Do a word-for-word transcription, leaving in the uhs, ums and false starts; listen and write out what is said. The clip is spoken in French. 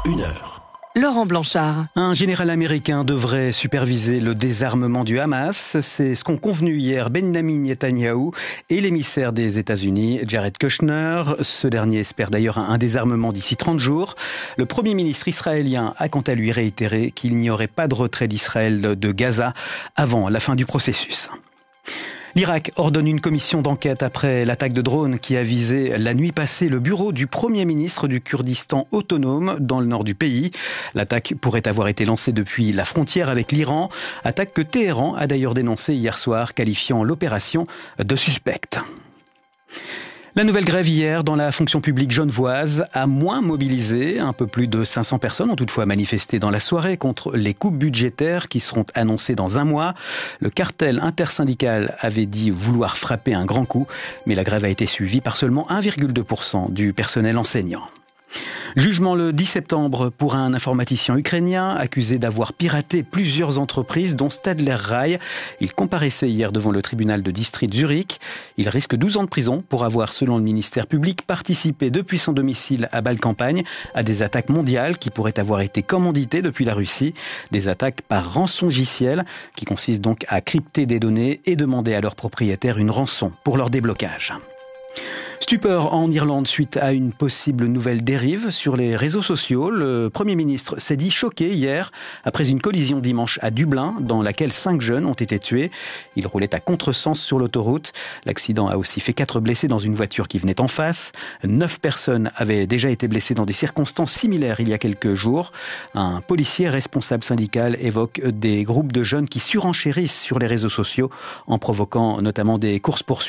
une heure. Laurent Blanchard. Un général américain devrait superviser le désarmement du Hamas. C'est ce qu'ont convenu hier Benjamin Netanyahou et l'émissaire des États-Unis, Jared Kushner. Ce dernier espère d'ailleurs un désarmement d'ici trente jours. Le Premier ministre israélien a quant à lui réitéré qu'il n'y aurait pas de retrait d'Israël de Gaza avant la fin du processus. L'Irak ordonne une commission d'enquête après l'attaque de drone qui a visé la nuit passée le bureau du Premier ministre du Kurdistan autonome dans le nord du pays. L'attaque pourrait avoir été lancée depuis la frontière avec l'Iran, attaque que Téhéran a d'ailleurs dénoncée hier soir, qualifiant l'opération de suspecte. La nouvelle grève hier dans la fonction publique genevoise a moins mobilisé. Un peu plus de cinq cents personnes ont toutefois manifesté dans la soirée contre les coupes budgétaires qui seront annoncées dans un mois. Le cartel intersyndical avait dit vouloir frapper un grand coup, mais la grève a été suivie par seulement un virgule deux pour cent du personnel enseignant. Jugement le dix septembre pour un informaticien ukrainien accusé d'avoir piraté plusieurs entreprises dont Stadler Rail. Il comparaissait hier devant le tribunal de district Zurich. Il risque douze ans de prison pour avoir, selon le ministère public, participé depuis son domicile à Bâle-Campagne à des attaques mondiales qui pourraient avoir été commanditées depuis la Russie. Des attaques par rançongiciel qui consistent donc à crypter des données et demander à leurs propriétaires une rançon pour leur déblocage. Stupeur en Irlande suite à une possible nouvelle dérive sur les réseaux sociaux. Le Premier ministre s'est dit choqué hier après une collision dimanche à Dublin dans laquelle cinq jeunes ont été tués. Ils roulaient à contresens sur l'autoroute. L'accident a aussi fait quatre blessés dans une voiture qui venait en face. Neuf personnes avaient déjà été blessées dans des circonstances similaires il y a quelques jours. Un policier responsable syndical évoque des groupes de jeunes qui surenchérissent sur les réseaux sociaux en provoquant notamment des courses-poursuites.